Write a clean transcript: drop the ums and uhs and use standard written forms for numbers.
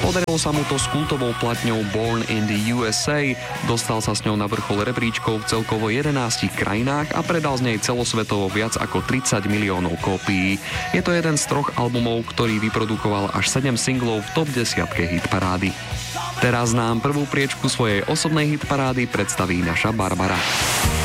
Podarilo sa mu to s kultovou platňou Born in the USA, dostal sa s ňou na vrchol rebríčkov v celkovo 11 krajinách a predal z nej celosvetovo viac ako 30 miliónov kópií. Je to jeden z 3 albumov, ktorý vyprodukoval až 7 singlov v top 10 hitparády. Teraz nám prvú priečku svojej osobnej hitparády predstaví naša Barbara.